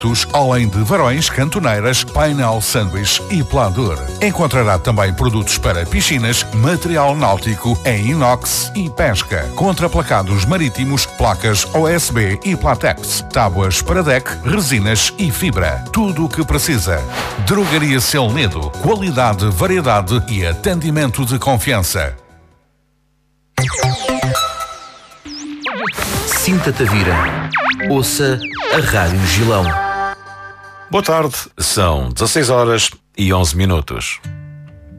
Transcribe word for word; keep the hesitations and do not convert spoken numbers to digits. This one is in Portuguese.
além de varões, cantoneiras, painel sanduíche e pladur. Encontrará também produtos para piscinas, material náutico em inox e pesca, contraplacados marítimos, placas O S B e Platex, tábuas para deck, resinas e fibra. Tudo o que precisa. Drogaria Celnedo. Qualidade, variedade e atendimento de confiança. Sinta-te a Vira. Ouça a Rádio Gilão. Boa tarde, são dezasseis horas e onze minutos.